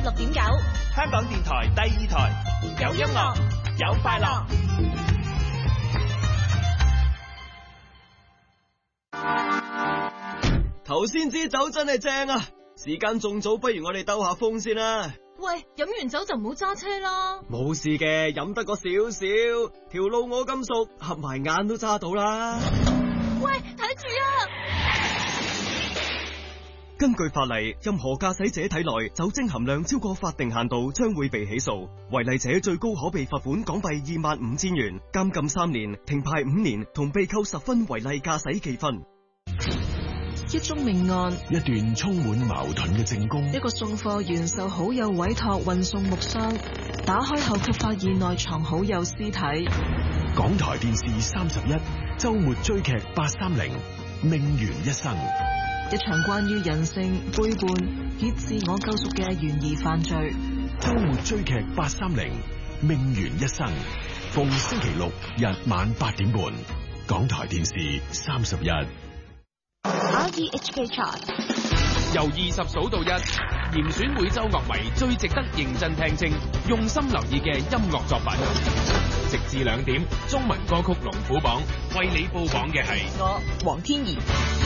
86.9， 香港電台第2台，有音樂，有快樂。 頭先支酒真係正啊！時間仲早，不如我哋兜下風先啦。 喂，飲完酒就唔好揸車啦。 冇事嘅，飲得個少少，條路我咁熟，合埋眼都揸到啦。 喂，睇住啊！ 根據法例，任何駕駛者體內酒精含量超過法定限度，將會被起訴。違例者最高可被罰款港幣25,000元、監禁3年、停牌5年，同被扣10分違例駕駛記分。 一宗命案， 一段充滿矛盾嘅證供， 一個送貨員受好友委託運送木箱，打開後卻發現內藏好友屍體。 港台電視31周末追劇830，命懸一生。 一場關於人性背叛與自我救贖嘅懸疑犯罪。 周末追劇830，命懸一生。逢星期六日晚8點半，港台電視31。 RTHK Chart 由20數到1，嚴選每周樂迷最值得認真聽清、用心留意嘅音樂作品。直至2點，中文歌曲龍虎榜為你報榜嘅係我黃天怡。